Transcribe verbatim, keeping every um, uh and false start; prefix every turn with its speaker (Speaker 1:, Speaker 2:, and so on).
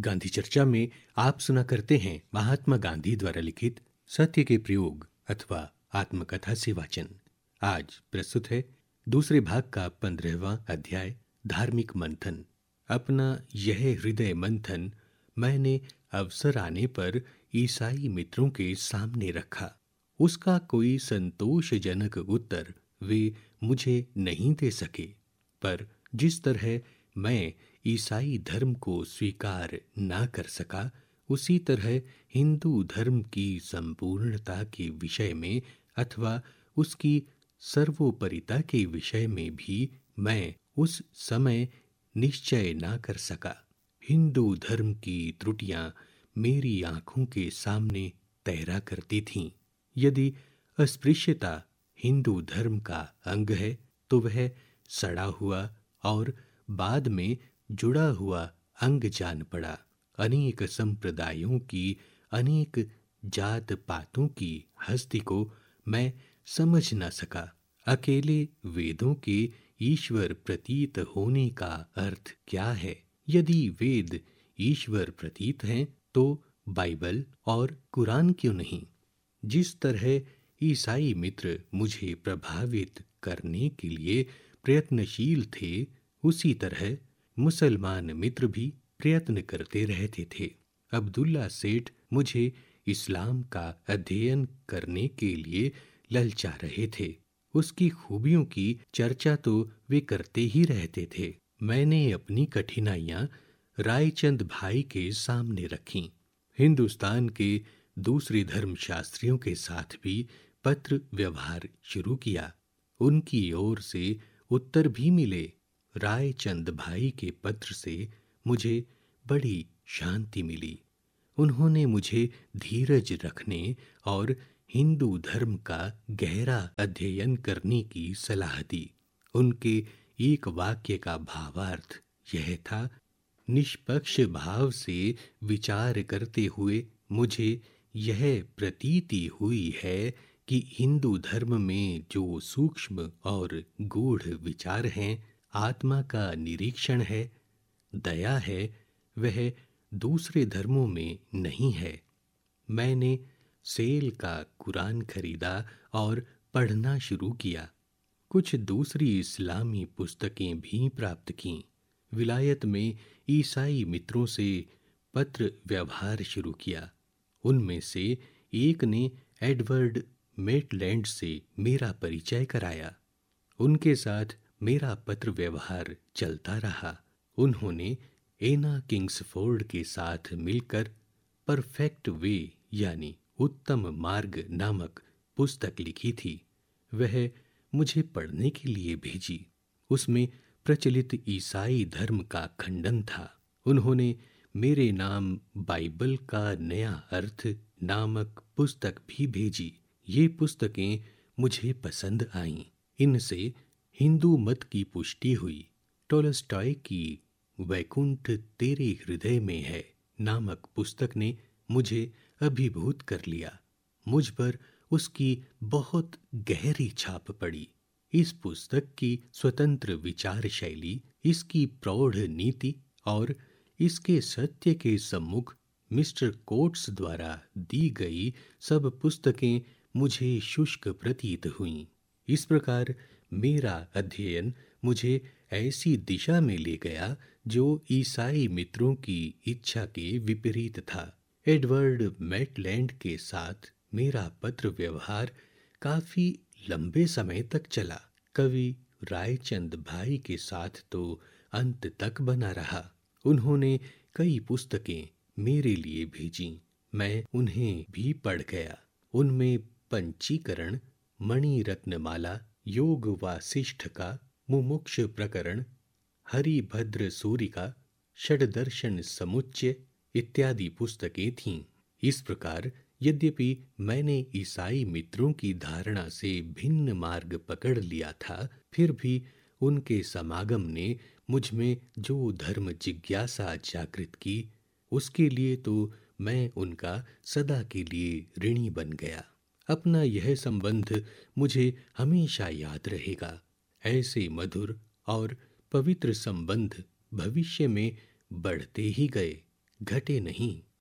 Speaker 1: गांधी चर्चा में आप सुना करते हैं महात्मा गांधी द्वारा लिखित सत्य के प्रयोग अथवा आत्मकथा से वाचन। आज प्रस्तुत है दूसरे भाग का पंद्रहवां अध्याय, धार्मिक मंथन। अपना यह हृदय मंथन मैंने अवसर आने पर ईसाई मित्रों के सामने रखा। उसका कोई संतोषजनक उत्तर वे मुझे नहीं दे सके, पर जिस तरह मैं ईसाई धर्म को स्वीकार ना कर सका, उसी तरह हिंदू धर्म की संपूर्णता के विषय में अथवा उसकी सर्वोपरिता के विषय में भी मैं उस समय निश्चय ना कर सका। हिंदू धर्म की त्रुटियां मेरी आंखों के सामने तैरा करती थीं। यदि अस्पृश्यता हिंदू धर्म का अंग है, तो वह सड़ा हुआ और बाद में जुड़ा हुआ अंग जान पड़ा। अनेक संप्रदायों की, अनेक जात पातों की हस्ती को मैं समझ न सका। अकेले वेदों के ईश्वर प्रतीत होने का अर्थ क्या है? यदि वेद ईश्वर प्रतीत हैं, तो बाइबल और कुरान क्यों नहीं? जिस तरह ईसाई मित्र मुझे प्रभावित करने के लिए प्रयत्नशील थे, उसी तरह मुसलमान मित्र भी प्रयत्न करते रहते थे। अब्दुल्ला सेठ मुझे इस्लाम का अध्ययन करने के लिए ललचा रहे थे। उसकी खूबियों की चर्चा तो वे करते ही रहते थे। मैंने अपनी कठिनाइयां रायचंद भाई के सामने रखीं। हिंदुस्तान के दूसरे धर्मशास्त्रियों के साथ भी पत्र व्यवहार शुरू किया। उनकी ओर से उत्तर भी मिले। रायचंद भाई के पत्र से मुझे बड़ी शांति मिली। उन्होंने मुझे धीरज रखने और हिंदू धर्म का गहरा अध्ययन करने की सलाह दी। उनके एक वाक्य का भावार्थ यह था: निष्पक्ष भाव से विचार करते हुए मुझे यह प्रतीति हुई है कि हिंदू धर्म में जो सूक्ष्म और गूढ़ विचार हैं, आत्मा का निरीक्षण है, दया है, वह दूसरे धर्मों में नहीं है। मैंने सेल का कुरान खरीदा और पढ़ना शुरू किया। कुछ दूसरी इस्लामी पुस्तकें भी प्राप्त कीं। विलायत में ईसाई मित्रों से पत्र व्यवहार शुरू किया। उनमें से एक ने एडवर्ड मेटलैंड से मेरा परिचय कराया। उनके साथ मेरा पत्र व्यवहार चलता रहा। उन्होंने एना किंग्सफोर्ड के साथ मिलकर परफेक्ट वे यानी उत्तम मार्ग नामक पुस्तक लिखी थी। वह मुझे पढ़ने के लिए भेजी। उसमें प्रचलित ईसाई धर्म का खंडन था। उन्होंने मेरे नाम बाइबल का नया अर्थ नामक पुस्तक भी भेजी। ये पुस्तकें मुझे पसंद आईं। इनसे हिंदू मत की पुष्टि हुई। टोलस्टॉय की वैकुंठ तेरे हृदय में है नामक पुस्तक ने मुझे अभिभूत कर लिया। मुझ पर उसकी बहुत गहरी छाप पड़ी। इस पुस्तक की स्वतंत्र विचार शैली, इसकी प्रौढ़ नीति और इसके सत्य के सम्मुख मिस्टर कोट्स द्वारा दी गई सब पुस्तकें मुझे शुष्क प्रतीत हुईं। इस प्रकार मेरा अध्ययन मुझे ऐसी दिशा में ले गया जो ईसाई मित्रों की इच्छा के विपरीत था। एडवर्ड मेटलैंड के साथ मेरा पत्र व्यवहार काफी लंबे समय तक चला। कवि रायचंद भाई के साथ तो अंत तक बना रहा। उन्होंने कई पुस्तकें मेरे लिए भेजीं। मैं उन्हें भी पढ़ गया। उनमें पंचीकरण, मणिरत्नमाला, योग वासिष्ठ का, मुमुक्ष प्रकरण, हरिभद्र सूरि का, षड्दर्शन समुच्चय इत्यादि पुस्तकें थीं। इस प्रकार यद्यपि मैंने ईसाई मित्रों की धारणा से भिन्न मार्ग पकड़ लिया था, फिर भी उनके समागम ने मुझ में जो धर्म जिज्ञासा जागृत की, उसके लिए तो मैं उनका सदा के लिए ऋणी बन गया। अपना यह संबंध मुझे हमेशा याद रहेगा। ऐसे मधुर और पवित्र संबंध भविष्य में बढ़ते ही गए। घटे नहीं